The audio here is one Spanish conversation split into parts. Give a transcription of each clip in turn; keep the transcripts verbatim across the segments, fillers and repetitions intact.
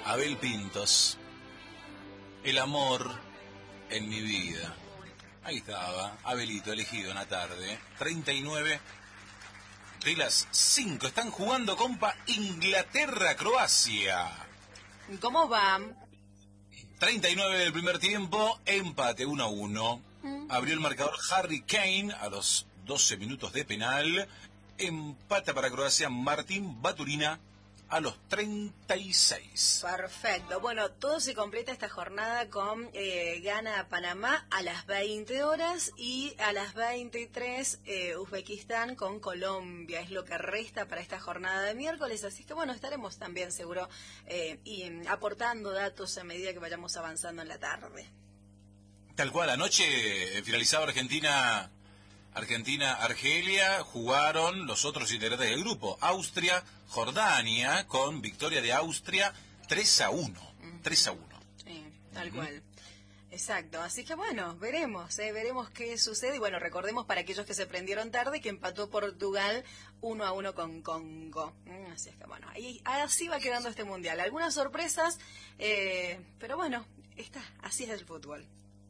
Abel Pintos, el amor en mi vida. Ahí estaba, Abelito, elegido en la tarde. treinta y nueve de las cinco. Están jugando, compa, Inglaterra-Croacia. ¿Cómo van? treinta y nueve del primer tiempo, empate uno a uno. Mm. Abrió el marcador Harry Kane a los doce minutos de penal. Empata para Croacia Martín Baturina a los treinta y seis. Perfecto. Bueno, todo se completa esta jornada con eh, gana Panamá a las veinte horas y a las veintitrés eh, Uzbekistán con Colombia. Es lo que resta para esta jornada de miércoles. Así que bueno, estaremos también seguro eh, y aportando datos a medida que vayamos avanzando en la tarde. Tal cual, anoche finalizaba Argentina... Argentina-Argelia, jugaron los otros integrantes del grupo. Austria-Jordania, con victoria de Austria tres a uno. Uh-huh. tres a uno. Sí, tal uh-huh. cual. Exacto, así que bueno, veremos, eh, veremos qué sucede. Y bueno, recordemos para aquellos que se prendieron tarde que empató Portugal uno a uno con Congo. Mm, así es que bueno, ahí, así va quedando este mundial. Algunas sorpresas, eh, pero bueno, está, así es el fútbol.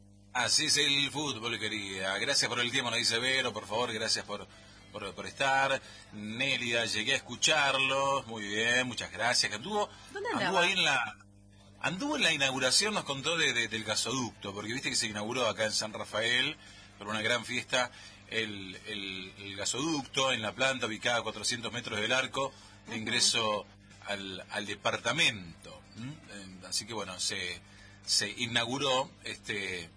Así es el fútbol, querida. Gracias por el tiempo, nos dice Vero, por favor, gracias por, por, por estar. Nélida, llegué a escucharlos, muy bien, muchas gracias. Anduvo, ¿Dónde anduvo ahí en la anduvo en la inauguración, nos contó de, de, del gasoducto, porque viste que se inauguró acá en San Rafael, por una gran fiesta, el, el, el gasoducto en la planta ubicada a cuatrocientos metros del arco de ingreso al, al departamento. ¿Mm? Así que bueno, se, se inauguró este...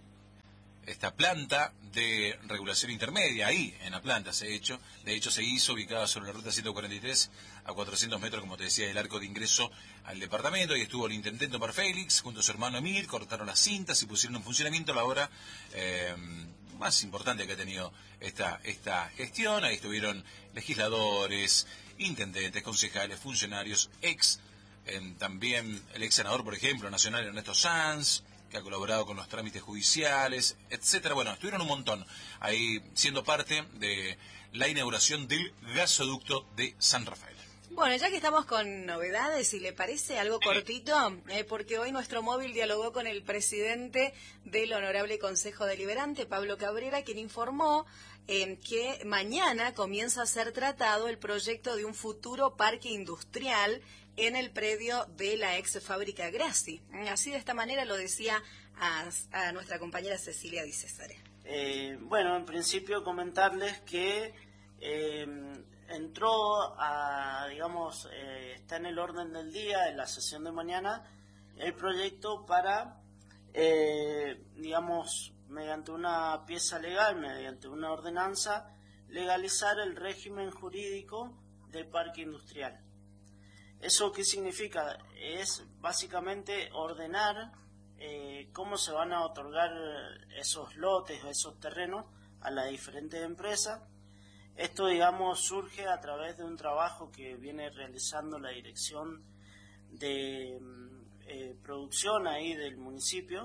esta planta de regulación intermedia, ahí en la planta se ha hecho, de hecho se hizo ubicada sobre la ruta ciento cuarenta y tres a cuatrocientos metros, como te decía, del arco de ingreso al departamento. Y estuvo el intendente Omar Félix junto a su hermano Emir, cortaron las cintas y pusieron en funcionamiento la obra eh, más importante que ha tenido esta, esta gestión. Ahí estuvieron legisladores, intendentes, concejales, funcionarios, ex, eh, también el ex senador, por ejemplo, nacional Ernesto Sanz, que ha colaborado con los trámites judiciales, etcétera. Bueno, estuvieron un montón ahí siendo parte de la inauguración del gasoducto de San Rafael. Bueno, ya que estamos con novedades, si le parece algo cortito, eh, porque hoy nuestro móvil dialogó con el presidente del Honorable Consejo Deliberante, Pablo Cabrera, quien informó eh, que mañana comienza a ser tratado el proyecto de un futuro parque industrial en el predio de la ex fábrica Grassi. Así de esta manera lo decía a, a nuestra compañera Cecilia Di Cesare. Eh, bueno, en principio comentarles que eh, entró a, digamos, eh, está en el orden del día, en la sesión de mañana, el proyecto para, eh, digamos, mediante una pieza legal, mediante una ordenanza, legalizar el régimen jurídico del parque industrial. ¿Eso qué significa? Es básicamente ordenar eh, cómo se van a otorgar esos lotes o esos terrenos a las diferentes empresas. Esto, digamos, surge a través de un trabajo que viene realizando la Dirección de eh, Producción ahí del municipio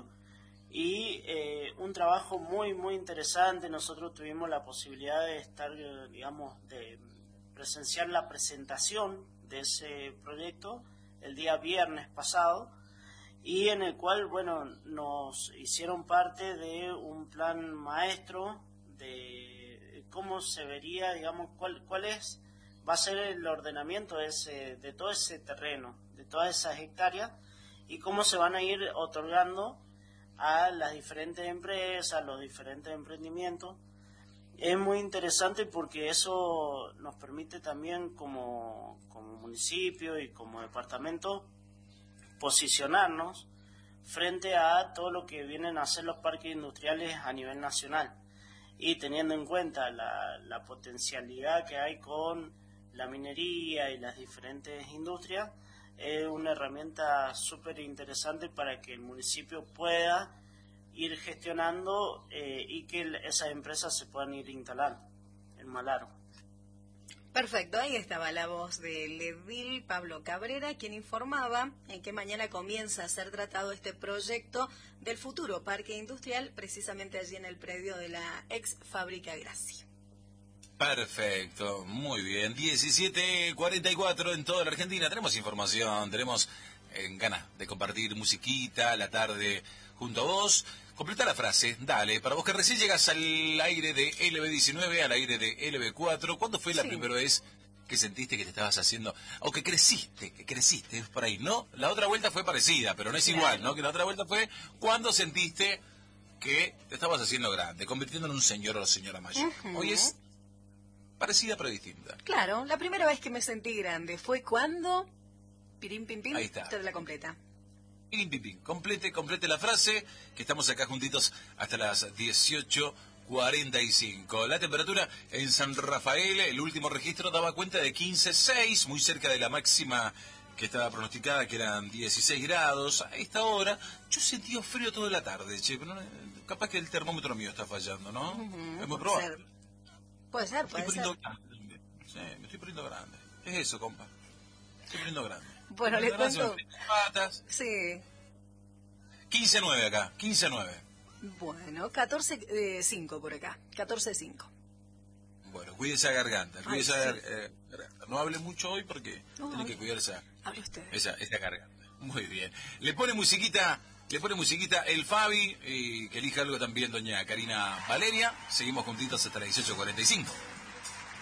y eh, un trabajo muy, muy interesante. Nosotros tuvimos la posibilidad de estar, digamos, de presenciar la presentación de ese proyecto el día viernes pasado y en el cual, bueno, nos hicieron parte de un plan maestro de cómo se vería, digamos, cuál, cuál es, va a ser el ordenamiento de, ese, de todo ese terreno, de todas esas hectáreas y cómo se van a ir otorgando a las diferentes empresas, los diferentes emprendimientos. Es muy interesante porque eso nos permite también como, como municipio y como departamento posicionarnos frente a todo lo que vienen a hacer los parques industriales a nivel nacional y teniendo en cuenta la, la potencialidad que hay con la minería y las diferentes industrias, es una herramienta súper interesante para que el municipio pueda ir gestionando eh, y que esas empresas se puedan ir instalando en Malaro. Perfecto, ahí estaba la voz del edil Pablo Cabrera, quien informaba en que mañana comienza a ser tratado este proyecto del futuro parque industrial, precisamente allí en el predio de la ex fábrica Grassi. Perfecto, muy bien. diecisiete cuarenta y cuatro en toda la Argentina. Tenemos información, tenemos en ganas de compartir musiquita, la tarde junto a vos. Completa la frase, dale, para vos que recién llegas al aire de L B diecinueve, al aire de L B cuatro, ¿cuándo fue la Sí. primera vez que sentiste que te estabas haciendo, o que creciste, que creciste, es por ahí, ¿no? La otra vuelta fue parecida, pero no es Claro. igual, ¿no? Que la otra vuelta fue cuando sentiste que te estabas haciendo grande, convirtiendo en un señor o señora mayor. Ujú. Hoy es parecida pero distinta. Claro, la primera vez que me sentí grande fue cuando... Pirim, pim, pim, Ahí está. usted la completa. Pim, pim, pim. Complete, complete la frase, que estamos acá juntitos hasta las dieciocho cuarenta y cinco. La temperatura en San Rafael, el último registro daba cuenta de quince punto seis, muy cerca de la máxima que estaba pronosticada, que eran dieciséis grados. A esta hora, yo sentí frío toda la tarde, che, pero no- capaz que el termómetro mío está fallando, ¿no? Ujú, Es muy puede probable. ser. Puede ser, Me estoy puede poniendo ser. grande también. Sí, me estoy poniendo grande. Es eso, compa. Me estoy poniendo grande. Bueno, Me le poniendo grande, cuento- se me fríen las patas. Sí. quince nueve acá, quince nueve. Bueno, catorce cinco por acá. catorce cinco. Bueno, cuide esa garganta, cuide Ay, esa sí. gar- eh, garganta. No hable mucho hoy porque No, tiene ay. que cuidar esa, Hable usted. esa, esa garganta. Muy bien. Le pone musiquita, le pone musiquita el Fabi, y que elija algo también doña Karina Valeria. Seguimos juntitos hasta las dieciocho cuarenta y cinco.